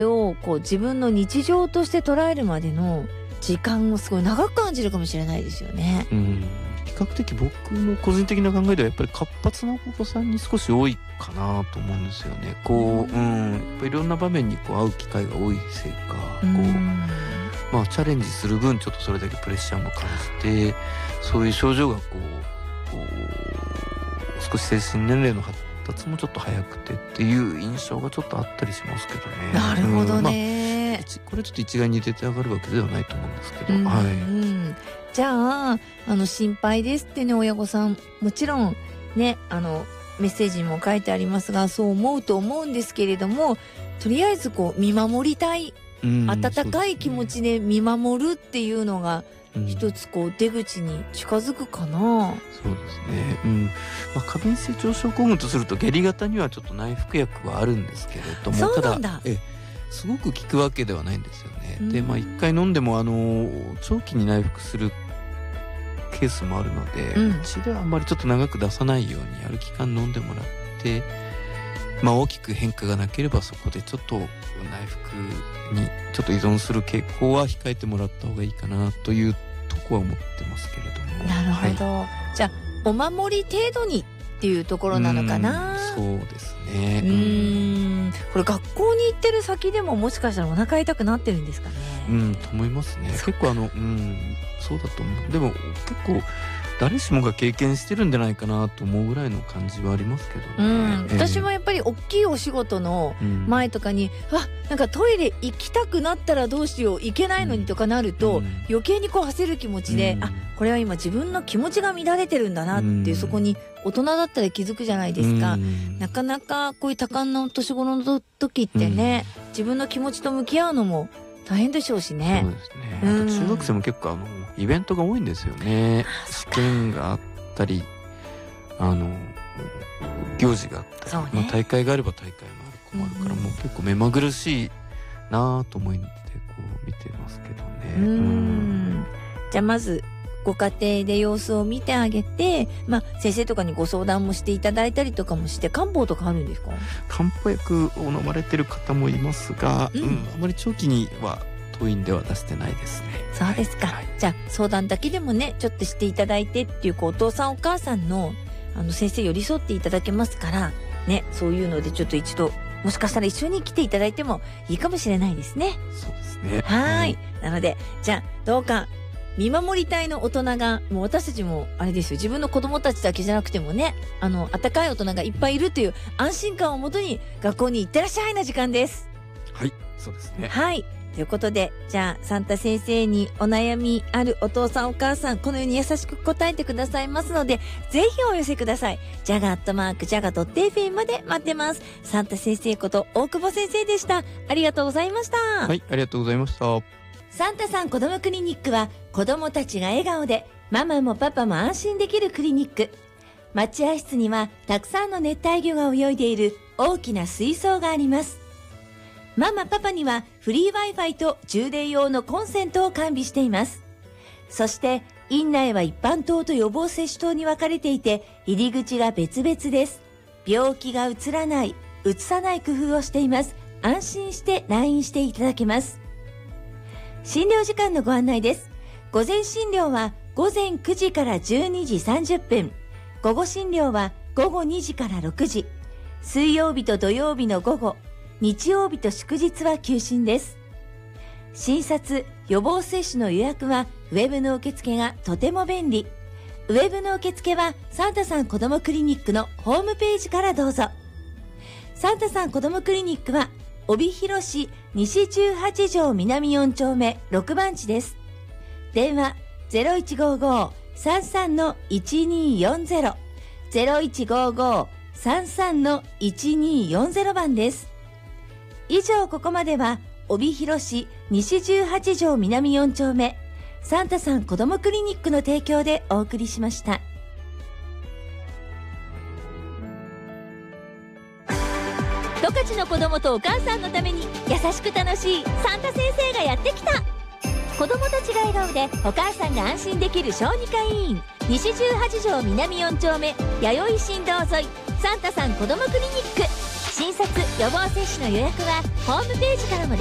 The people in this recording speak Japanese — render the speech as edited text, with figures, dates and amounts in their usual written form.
をこう自分の日常として捉えるまでの時間をすごい長く感じるかもしれないですよね。 比較的僕の個人的な考えではやっぱり活発なお子さんに少し多いかなと思うんですよね。やっぱいろんな場面に会う機会が多いせいか、チャレンジする分ちょっとそれだけプレッシャーも感じて、そういう症状が少し精神年齢の発達もちょっと早くてっていう印象がちょっとあったりしますけどね。 なるほどね。 これちょっと一概に出て上がるわけではないと思うんですけど、 じゃあ心配ですってね、親御さんもちろんねメッセージにも書いてありますが、そう思うと思うんですけれども、とりあえず見守りたい、温かい気持ちで見守るっていうのが一つ出口に近づくかな。 そうですね。過敏性腸症候群とすると下痢型にはちょっと内服薬はあるんですけれども、 そうなんだ。 ただすごく効くわけではないんですよね。で一回飲んでも長期に内服するケースもあるので、うちではあんまりちょっと長く出さないようにある期間飲んでもらって、大きく変化がなければそこでちょっと内服にちょっと依存する傾向は控えてもらった方がいいかなというとこは思ってますけれども。 なるほど。じゃあお守り程度にっていうところなのかな。 そうですね。 これ学校に行ってる先でももしかしたらお腹痛くなってるんですかね。 と思いますね。結構そうだと思う。でも結構誰しもが経験してるんじゃないかなと思うぐらいの感じはありますけどね。 私もやっぱり大きいお仕事の前とかに、なんかトイレ行きたくなったらどうしよう、行けないのにとかなると、余計に焦る気持ちで、これは今自分の気持ちが乱れてるんだなっていう、そこに大人だったら気づくじゃないですか。なかなかこういう多感なお年頃の時ってね、自分の気持ちと向き合うのも大変でしょうしね。 そうですね。あと中学生も結構イベントが多いんですよね。試験があったり行事があったり、大会があれば大会もある子もあるから、もう結構目まぐるしいなと思って見てますけどね。 じゃあまずご家庭で様子を見てあげて、先生とかにご相談もしていただいたりとかもして、漢方とかあるんですか？ 漢方薬を飲まれてる方もいますが、あまり長期には当院では出してないですね。 そうですか。じゃあ相談だけでもねちょっとしていただいてっていう、お父さんお母さんの先生寄り添っていただけますからね、そういうのでちょっと一度もしかしたら一緒に来ていただいてもいいかもしれないですね。 そうですね。 なのでじゃあどうか見守り隊の大人が、もう私たちもあれですよ、自分の子供たちだけじゃなくてもね、温かい大人がいっぱいいるという安心感をもとに学校に行ってらっしゃいな時間です。 はい、そうですね。 ということで、じゃあサンタ先生にお悩みあるお父さんお母さん、このように優しく答えてくださいますので、ぜひお寄せください。jaga@jaga.fm まで待ってます。サンタ先生こと大久保先生でした。ありがとうございました。 はい、ありがとうございました。 サンタさん子供クリニックは、子供たちが笑顔でママもパパも安心できるクリニック。待合室にはたくさんの熱帯魚が泳いでいる大きな水槽があります。ママパパにはフリー Wi-Fi と充電用のコンセントを完備しています。そして院内は一般棟と予防接種棟に分かれていて、入り口が別々です。病気がうつらない、うつさない工夫をしています。安心して来院していただけます。診療時間のご案内です。午前診療は午前9時から12時30分。午後診療は午後2時から6時。水曜日と土曜日の午後、日曜日と祝日は休診です。診察、予防接種の予約はウェブの受付がとても便利。ウェブの受付はサンタさん子どもクリニックのホームページからどうぞ。サンタさん子どもクリニックは帯広市西18条南4丁目6番地です。電話 0155-33-1240 0155-33-1240 番です。以上、ここまでは帯広市西18条南4丁目サンタさん子どもクリニックの提供でお送りしました。十勝の子供とお母さんのために優しく楽しいサンタ先生がやってきた。子供たちが笑顔でお母さんが安心できる小児科医院、西18条南4丁目弥生新道沿いサンタさん子どもクリニック。 診察予防接種の予約はホームページからも